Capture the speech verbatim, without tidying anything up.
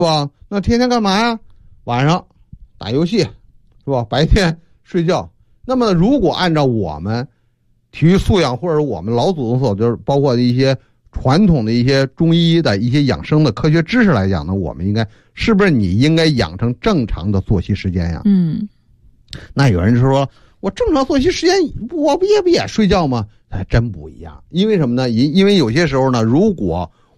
吧？那天天干嘛呀？晚上打游戏，是吧？白天睡觉。那么如果按照我们体育素养或者我们老祖宗所就是包括一些传统的一些中医的一些养生的科学知识来讲呢，我们应该是不是你应该养成正常的作息时间呀？ 嗯， 那有人就说我正常作息时间我不也不也睡觉吗？还真不一样。因为什么呢？因因为有些时候呢，如果